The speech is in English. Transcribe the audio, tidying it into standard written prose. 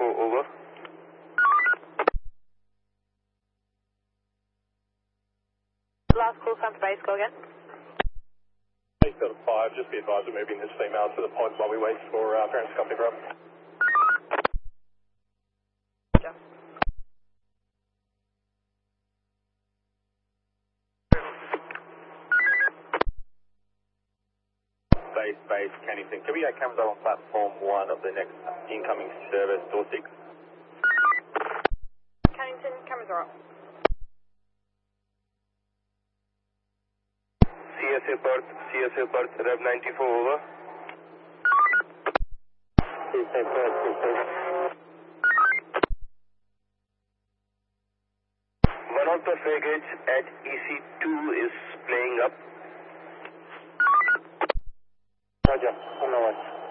over. Last call from base, go again. Base out of 5, just be advised we're moving this female to the pod while we wait for parents to come pick her up. Base, Cannington. Can we get cameras on platform 1 of the next incoming service, door 6? Cannington, cameras are up. CSA Perth, Rev 94 over. CSA Perth. One of the frigates at EC2 is playing up. Roger, on the way.